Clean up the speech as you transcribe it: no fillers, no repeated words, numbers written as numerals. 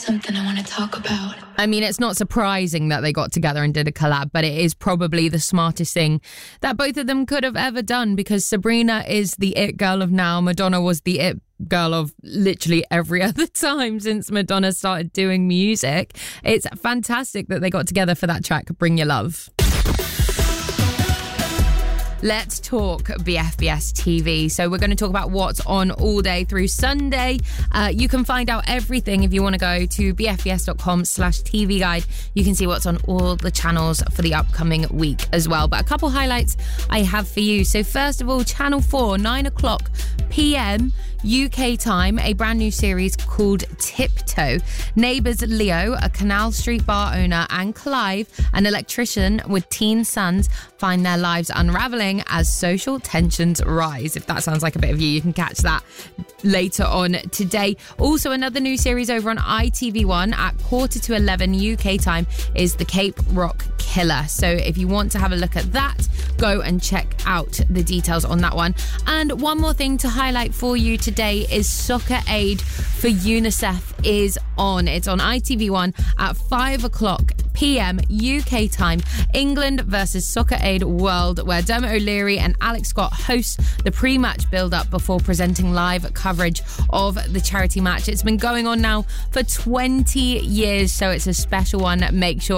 something I want to talk about. I mean, it's not surprising that they got together and did a collab, but it is probably the smartest thing that both of them could have ever done, because Sabrina is the it girl of now. Madonna was the it girl of literally every other time since Madonna started doing music. It's fantastic that they got together for that track, Bring Your Love. Let's talk BFBS TV. So we're going to talk about what's on all day through Sunday. You can find out everything if you want to go to bfbs.com/TV guide. You can see what's on all the channels for the upcoming week as well. But a couple highlights I have for you. So first of all, Channel 4, 9 o'clock p.m. UK time, a brand new series called Tiptoe. Neighbours Leo, a Canal Street bar owner, and Clive, an electrician with teen sons, find their lives unravelling as social tensions rise. If that sounds like a bit of you can catch that later on today. Also, another new series over on ITV1 at 11:15 UK time is The Cape Rock Killer. So if you want to have a look at that, go and check out the details on that one. And one more thing to highlight for you today is Soccer Aid for UNICEF is on. It's on ITV1 at 5 o'clock p.m. UK time. England versus Soccer Aid World, where Dermot O'Leary and Alex Scott host the pre-match build-up before presenting live coverage of the charity match. It's been going on now for 20 years, so it's a special one. Make sure